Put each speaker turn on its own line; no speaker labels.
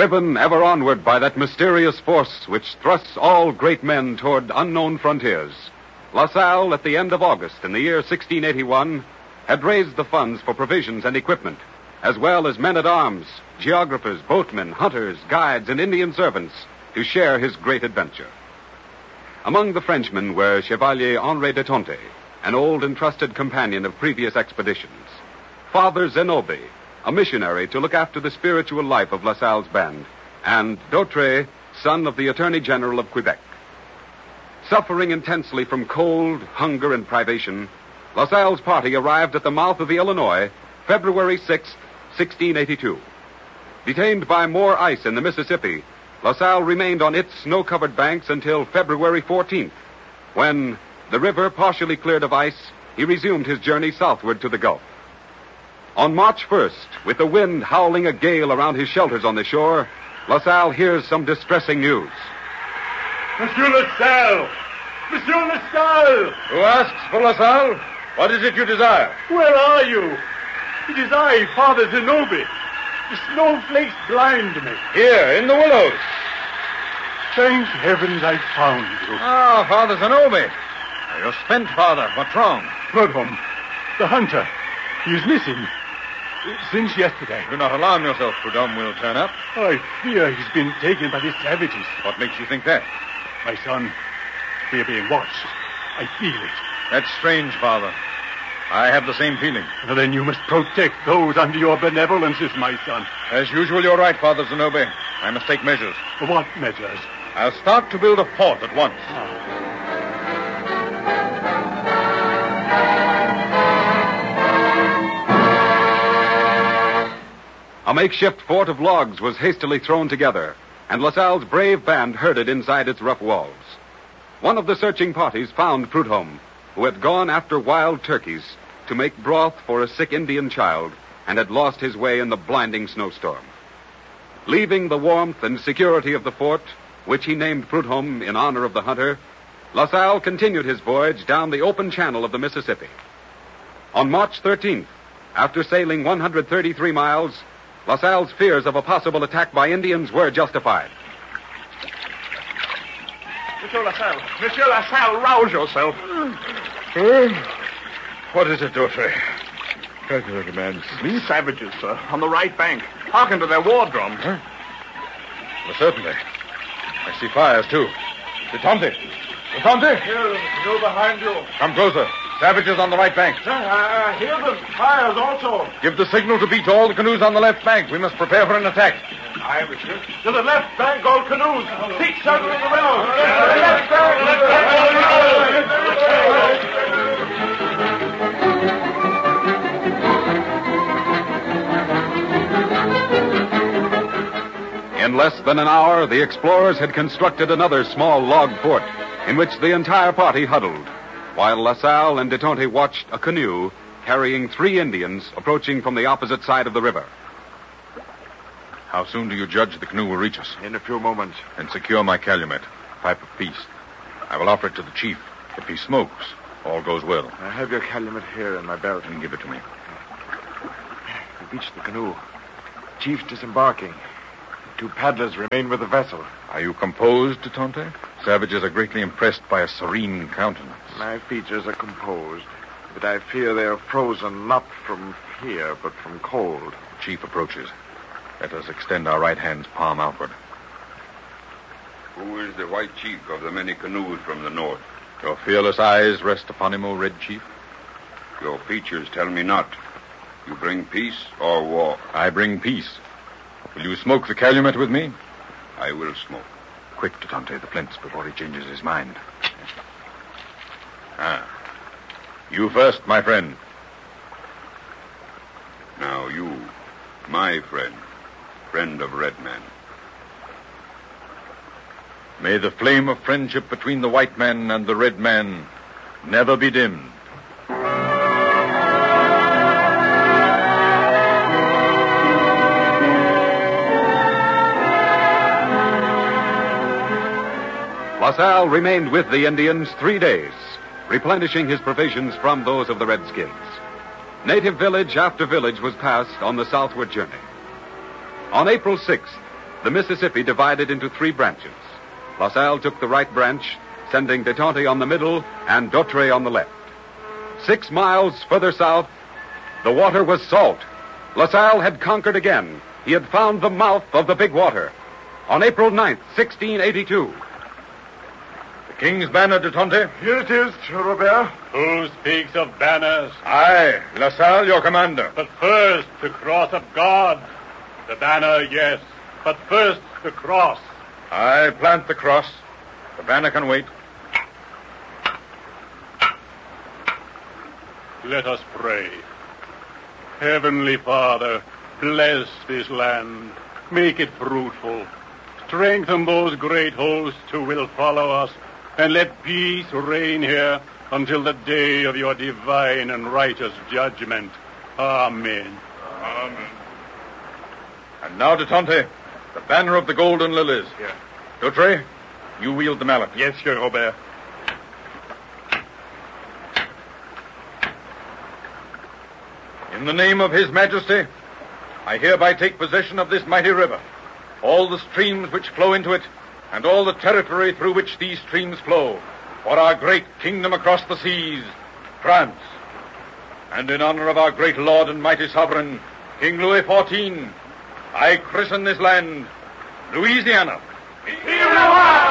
Driven ever onward by that mysterious force which thrusts all great men toward unknown frontiers, La Salle, at the end of August in the year 1681, had raised the funds for provisions and equipment, as well as men-at-arms, geographers, boatmen, hunters, guides, and Indian servants to share his great adventure. Among the Frenchmen were Chevalier Henri de Tonty, an old and trusted companion of previous expeditions, Father Zenobe, a missionary to look after the spiritual life of La Salle's band, and Dautre, son of the Attorney General of Quebec. Suffering intensely from cold, hunger, and privation, La Salle's party arrived at the mouth of the Illinois February 6, 1682. Detained by more ice in the Mississippi, La Salle remained on its snow-covered banks until February 14th, when, the river partially cleared of ice, he resumed his journey southward to the Gulf. On March 1st, with the wind howling a gale around his shelters on the shore, La Salle hears some distressing news.
Monsieur La Salle! Monsieur La Salle!
Who asks for La Salle? What is it you desire?
Where are you? It is I, Father Zenobe. The snowflakes blind me.
Here, in the willows.
Thank heavens I found you.
Ah, Father Zenobe. You're spent, Father. What's wrong?
Prudhomme, the hunter. He is missing. Since yesterday.
Do not alarm yourself. Prudhomme will turn up.
I fear he's been taken by the savages.
What makes you think that?
My son, we are being watched. I feel it.
That's strange, Father. I have the same feeling.
Well, then you must protect those under your benevolences, my son.
As usual, you're right, Father Zenobe. I must take measures.
What measures?
I'll start to build a fort at once.
A makeshift fort of logs was hastily thrown together, and La Salle's brave band herded inside its rough walls. One of the searching parties found Prudhomme, who had gone after wild turkeys to make broth for a sick Indian child and had lost his way in the blinding snowstorm. Leaving the warmth and security of the fort, which he named Prudhomme in honor of the hunter, La Salle continued his voyage down the open channel of the Mississippi. On March 13th, after sailing 133 miles, La Salle's fears of a possible attack by Indians were justified.
Monsieur La Salle. Monsieur La Salle, rouse yourself.
What is it, Dautre? Regular demands.
These savages, sir, on the right bank. Hearken to their war drums.
Huh? Well, certainly. I see fires, too. Detonte!
Here, go behind you.
Come closer. Savages on the right bank.
Sir, I hear them. Fires also.
Give the signal to beat all the canoes on the left bank. We must prepare for an attack.
Aye, monsieur. To the left bank, all canoes. Keep circling around. Left bank.
In less than an hour, the explorers had constructed another small log fort in which the entire party huddled, while La Salle and de Tonty watched a canoe carrying 3 Indians approaching from the opposite side of the river.
How soon do you judge the canoe will reach us?
In a few moments.
And secure my calumet, pipe of peace. I will offer it to the chief. If he smokes, all goes well.
I have your calumet here in my belt.
And give it to me.
We reached the canoe. Chief's disembarking. 2 paddlers remain with the vessel.
Are you composed, de Tonty? Savages are greatly impressed by a serene countenance.
My features are composed, but I fear they are frozen not from fear, but from cold.
The chief approaches. Let us extend our right hands palm outward.
Who is the white chief of the many canoes from the north?
Your fearless eyes rest upon him, O Red Chief.
Your features tell me not. You bring peace or war?
I bring peace. Will you smoke the calumet with me?
I will smoke.
Quick, de Tonty, the flints before he changes his mind. You first, my friend.
Now you, my friend of red men.
May the flame of friendship between the white man and the red man never be dimmed.
La Salle remained with the Indians 3 days, replenishing his provisions from those of the Redskins. Native village after village was passed on the southward journey. On April 6th, the Mississippi divided into 3 branches. LaSalle took the right branch, sending De Tonty on the middle and Dautrey on the left. 6 miles further south, the water was salt. LaSalle had conquered again. He had found the mouth of the Big Water. On April 9th, 1682.
The King's banner, De Tonty.
Here it is, Robert.
Who speaks of banners?
I, LaSalle, your commander.
But first, the cross of God. The banner, yes, but first the cross.
I plant the cross. The banner can wait.
Let us pray. Heavenly Father, bless this land. Make it fruitful. Strengthen those great hosts who will follow us, and let peace reign here until the day of your divine and righteous judgment. Amen.
Amen. And now, De Tonty, the banner of the Golden Lilies.
Here.
Dautrey, you wield the mallet.
Yes, Sir Robert.
In the name of His Majesty, I hereby take possession of this mighty river, all the streams which flow into it, and all the territory through which these streams flow, for our great kingdom across the seas, France. And in honor of our great Lord and mighty sovereign, King Louis XIV, I christen this land Louisiana.